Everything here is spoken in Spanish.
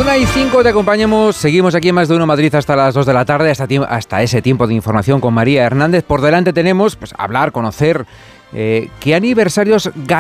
1:05 te acompañamos, seguimos aquí en Más de Uno Madrid hasta las 2 de la tarde, hasta ese tiempo de información con María Hernández. Por delante tenemos, pues, hablar, conocer qué aniversarios